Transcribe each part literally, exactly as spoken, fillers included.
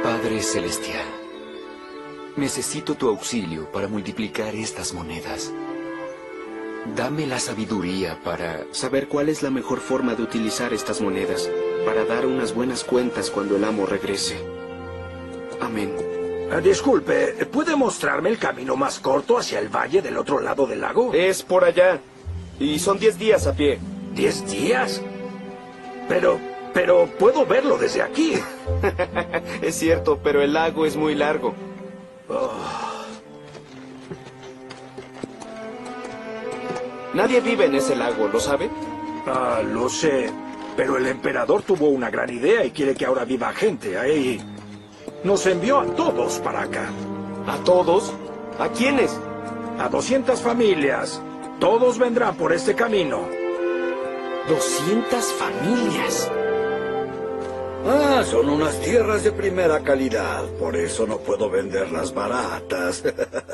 Padre Celestial, necesito tu auxilio para multiplicar estas monedas. Dame la sabiduría para... saber cuál es la mejor forma de utilizar estas monedas, para dar unas buenas cuentas cuando el amo regrese. Amén. Uh, disculpe, ¿puede mostrarme el camino más corto hacia el valle del otro lado del lago? Es por allá. Y son diez días a pie. ¿Diez días? Pero, pero puedo verlo desde aquí. Es cierto, pero el lago es muy largo. Oh. Nadie vive en ese lago, ¿lo sabe? Ah, lo sé. Pero el emperador tuvo una gran idea y quiere que ahora viva gente ahí. Nos envió a todos para acá. ¿A todos? ¿A quiénes? A doscientas familias. Todos vendrán por este camino. ¿Doscientas familias? Ah, son unas tierras de primera calidad. Por eso no puedo venderlas baratas.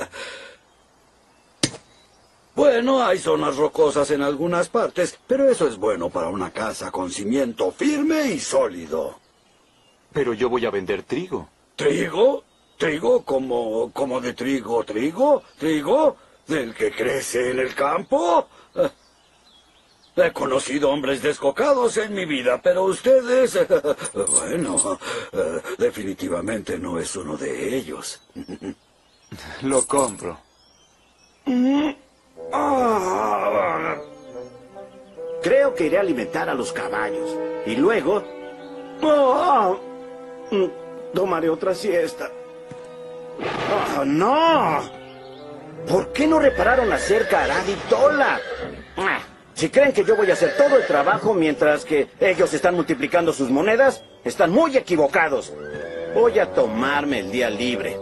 Bueno, hay zonas rocosas en algunas partes, pero eso es bueno para una casa con cimiento firme y sólido. Pero yo voy a vender trigo. ¿Trigo? ¿Trigo como, como de trigo, trigo? ¿Trigo? ¿Del que crece en el campo? Eh, He conocido hombres descocados en mi vida, pero ustedes... eh, bueno, eh, definitivamente no es uno de ellos. Lo compro. Ah. Creo que iré a alimentar a los caballos. Y luego... ah, mm, tomaré otra siesta. ¡Oh, no! ¿Por qué no repararon la cerca Arad y Tola? Ah, si creen que yo voy a hacer todo el trabajo mientras que ellos están multiplicando sus monedas, están muy equivocados. Voy a tomarme el día libre.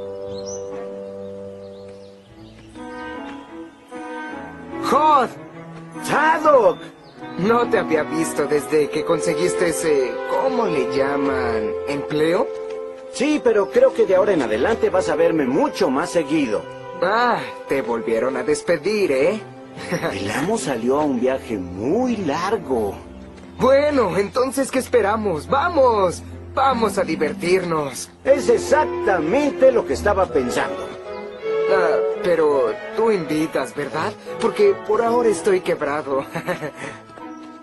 ¡Hod! ¡Zadok! No te había visto desde que conseguiste ese... ¿cómo le llaman? ¿Empleo? Sí, pero creo que de ahora en adelante vas a verme mucho más seguido. Ah, te volvieron a despedir, ¿eh? El amo salió a un viaje muy largo. Bueno, entonces, ¿qué esperamos? ¡Vamos! ¡Vamos a divertirnos! Es exactamente lo que estaba pensando. Ah, pero tú invitas, ¿verdad? Porque por ahora estoy quebrado.